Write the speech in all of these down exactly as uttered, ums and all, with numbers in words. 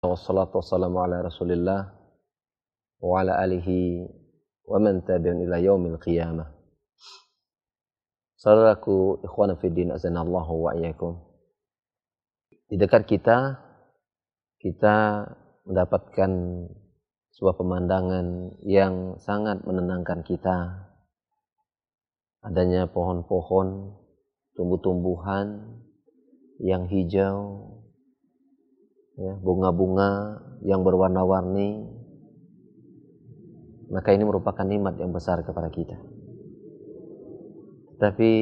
Wassalatu wassalamu ala Rasulillah wa ala alihi wa man tabi'un ila yaumil qiyamah. Saudaraku ikhwana fiddin azanallahu wa iyyakum. Di dekat kita kita mendapatkan sebuah pemandangan yang sangat menenangkan kita. Adanya pohon-pohon, tumbuh-tumbuhan yang hijau, ya, bunga-bunga yang berwarna-warni, maka ini merupakan nikmat yang besar kepada kita. Tapi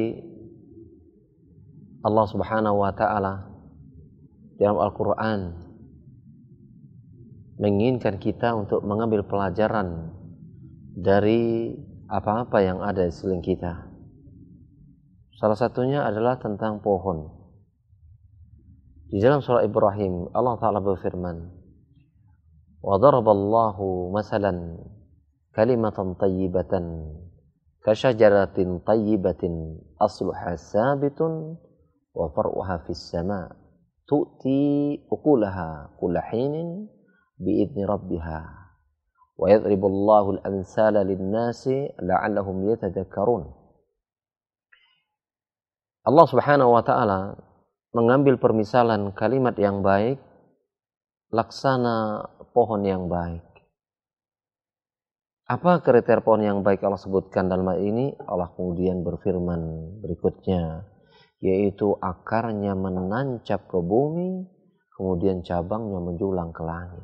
Allah Subhanahu wa taala dalam Al-Qur'an menginginkan kita untuk mengambil pelajaran dari apa-apa yang ada di sekeliling kita. Salah satunya adalah tentang pohon. Di dalam surah Ibrahim, Allah Ta'ala berfirman, وَضَرَبَ اللَّهُ مَثَلًا كَلِمَةً طَيِّبَةً كَشَجَرَةٍ طَيِّبَةٍ أَصْلُهَا ثَابِتٌ وَفَرْعُهَا فِي السَّمَاءِ تُؤْتِي أُكُلَهَا كُلَّ حِينٍ بِإِذْنِ رَبِّهَا وَيَضْرِبُ اللَّهُ الْأَمْثَالَ لِلنَّاسِ لَعَلَّهُمْ يَتَذَكَّرُونَ. Allah Subhanahu wa taala mengambil permisalan kalimat yang baik, laksana pohon yang baik. Apa kriteria pohon yang baik Allah sebutkan dalam hal ini? Allah kemudian berfirman berikutnya, yaitu akarnya menancap ke bumi, kemudian cabangnya menjulang ke langit.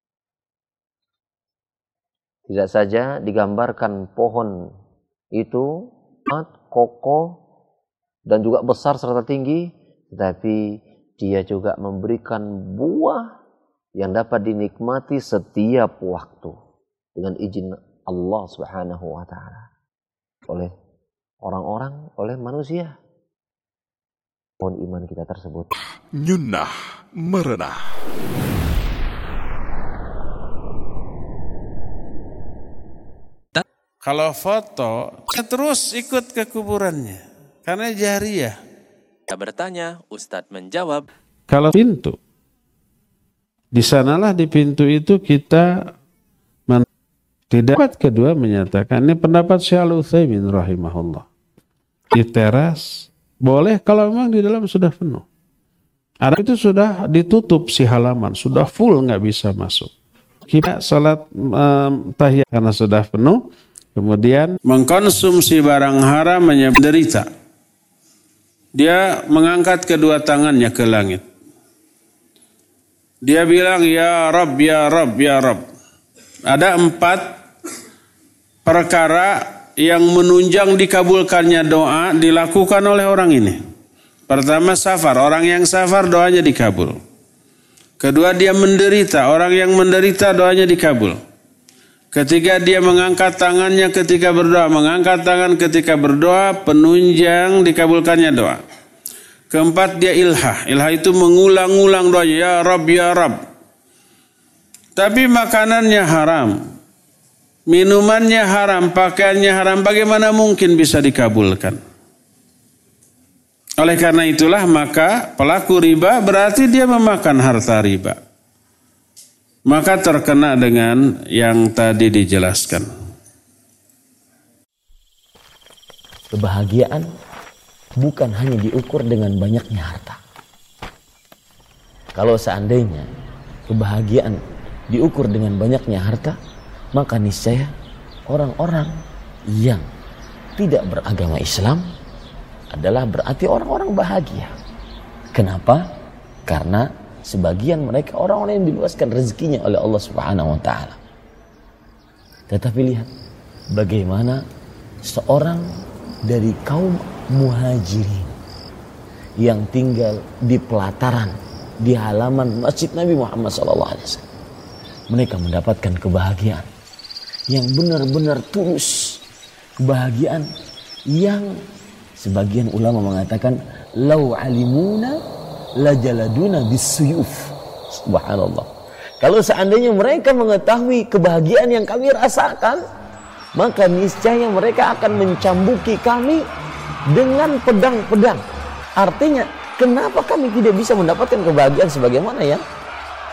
Tidak saja digambarkan pohon itu kokoh dan juga besar serta tinggi, tetapi dia juga memberikan buah yang dapat dinikmati setiap waktu dengan izin Allah Subhanahu wa taala oleh orang-orang, oleh manusia. Pohon iman kita tersebut nyunnah merenah. Kalau foto, terus ikut ke kuburannya karena jariyah. Kita bertanya, Ustadz menjawab. Kalau pintu, di sanalah di pintu itu kita men- tidak. Kedua menyatakan, ini pendapat Syekh Al-Utsaimin rahimahullah. Di teras boleh kalau memang di dalam sudah penuh. Ada itu sudah ditutup si halaman, sudah full nggak bisa masuk. Kita salat um, tahiyat karena sudah penuh, kemudian mengkonsumsi barang haram menderita. Dia mengangkat kedua tangannya ke langit. Dia bilang, ya Rabb, ya Rabb, ya Rabb. Ada empat perkara yang menunjang dikabulkannya doa dilakukan oleh orang ini. Pertama, safar. Orang yang safar doanya dikabul. Kedua, dia menderita. Orang yang menderita doanya dikabul. Ketiga, dia mengangkat tangannya ketika berdoa. Mengangkat tangan ketika berdoa, penunjang dikabulkannya doa. Keempat, dia ilhah. Ilhah itu mengulang-ulang doanya. Ya Rabb, ya Rabb. Tapi makanannya haram. Minumannya haram. Pakaiannya haram. Bagaimana mungkin bisa dikabulkan? Oleh karena itulah maka pelaku riba berarti dia memakan harta riba. Maka terkena dengan yang tadi dijelaskan. Kebahagiaan bukan hanya diukur dengan banyaknya harta. Kalau seandainya kebahagiaan diukur dengan banyaknya harta, maka niscaya orang-orang yang tidak beragama Islam adalah berarti orang-orang bahagia. Kenapa? Karena sebagian mereka orang-orang yang diluaskan rezekinya oleh Allah Subhanahu wa taala. Tetapi lihat bagaimana seorang dari kaum muhajirin yang tinggal di pelataran, di halaman Masjid Nabi Muhammad sallallahu alaihi wasallam. Mereka mendapatkan kebahagiaan yang benar-benar tulus. Kebahagiaan yang sebagian ulama mengatakan lau alimuna lajaladuna bisuyuf. Subhanallah. Kalau seandainya mereka mengetahui kebahagiaan yang kami rasakan, maka niscaya mereka akan mencambuki kami dengan pedang-pedang. Artinya, kenapa kami tidak bisa mendapatkan kebahagiaan sebagaimana yang